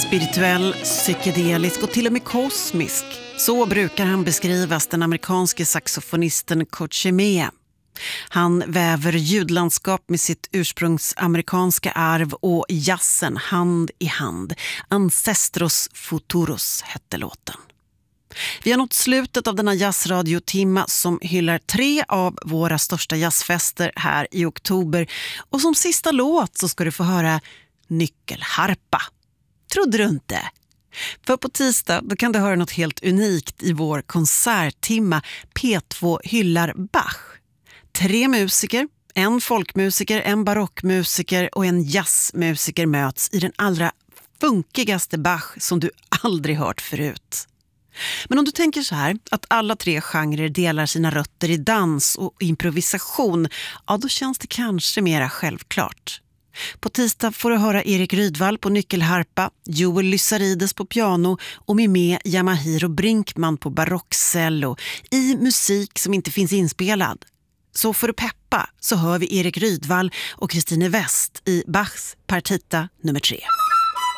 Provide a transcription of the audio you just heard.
Spirituell, psykedelisk och till och med kosmisk. Så brukar han beskrivas, den amerikanske saxofonisten Kurt Chemea. Han väver ljudlandskap med sitt ursprungsamerikanska arv och jazzen hand i hand. Ancestros Futuros hette låten. Vi har nått slutet av denna jazzradiotimma som hyllar 3 av våra största jazzfester här i oktober. Och som sista låt så ska du få höra Nyckelharpa. Trodde du inte? För på tisdag då kan du höra något helt unikt i vår konserttimma. P2 hyllar Bach. 3 musiker, en folkmusiker, en barockmusiker och en jazzmusiker möts i den allra funkigaste Bach som du aldrig hört förut. Men om du tänker så här, att alla 3 genrer delar sina rötter i dans och improvisation, ja då känns det kanske mera självklart. På tisdag får du höra Erik Rydvall på nyckelharpa, Joel Lysarides på piano och Mimé Yamahiro Brinkman på barockcello i musik som inte finns inspelad. Så för att peppa så hör vi Erik Rydvall och Kristine West i Bachs partita nummer 3.